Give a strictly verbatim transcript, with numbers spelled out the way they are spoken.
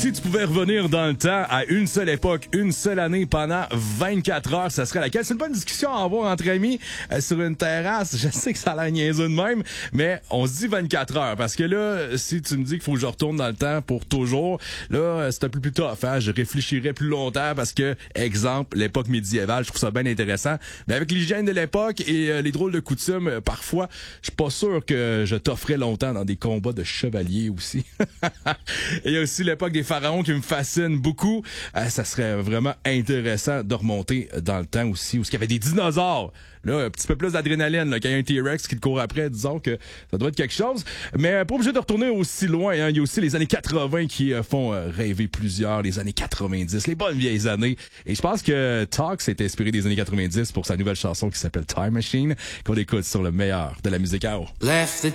Si tu pouvais revenir dans le temps à une seule époque, une seule année pendant vingt-quatre heures, ça serait laquelle? C'est une bonne discussion à avoir entre amis euh, sur une terrasse. Je sais que ça a l'air niaiseux de même, mais on se dit vingt-quatre heures parce que là, si tu me dis qu'il faut que je retourne dans le temps pour toujours, là, c'est un peu plus tough. Hein? Je réfléchirais plus longtemps parce que, exemple, l'époque médiévale, je trouve ça bien intéressant. Mais avec l'hygiène de l'époque et euh, les drôles de coutumes, euh, parfois, je suis pas sûr que je t'offrais longtemps dans des combats de chevaliers aussi. Et il y a aussi l'époque des pharaons qui me fascine beaucoup. Euh, ça serait vraiment intéressant de remonter dans le temps aussi, où il y avait des dinosaures. Là, un petit peu plus d'adrénaline, là, quand il y a un T-Rex qui te court après, disons que ça doit être quelque chose. Mais pas obligé de retourner aussi loin. Hein. Il y a aussi les années quatre-vingts qui euh, font euh, rêver plusieurs, les années quatre-vingt-dix, les bonnes vieilles années. Et je pense que Talk s'est inspiré des années quatre-vingt-dix pour sa nouvelle chanson qui s'appelle Time Machine, qu'on écoute sur le meilleur de la musique à eau.